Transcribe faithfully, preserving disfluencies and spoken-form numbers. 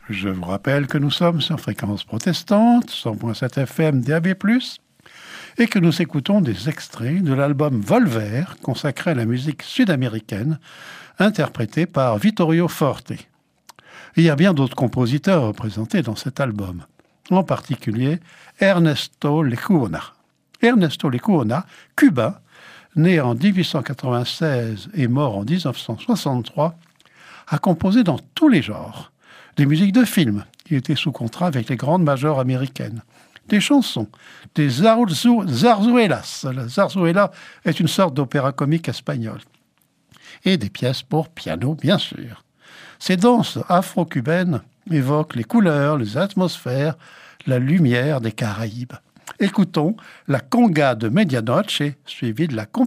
Je vous rappelle que nous sommes sur Fréquence Protestante, cent point sept F M D A B plus, et que nous écoutons des extraits de l'album Volver, consacré à la musique sud-américaine, interprété par Vittorio Forte. Il y a bien d'autres compositeurs représentés dans cet album, en particulier Ernesto Lecuona. Ernesto Lecuona, cubain, né en dix-huit cent quatre-vingt-seize et mort en dix-neuf cent soixante-trois, a composé dans tous les genres. Des musiques de films, il était sous contrat avec les grandes majors américaines. Des chansons, des zarzu- zarzuelas. La zarzuela est une sorte d'opéra comique espagnol. Et des pièces pour piano, bien sûr. Ces danses afro-cubaines évoquent les couleurs, les atmosphères, la lumière des Caraïbes. Écoutons la conga de Medianoche, suivie de la composition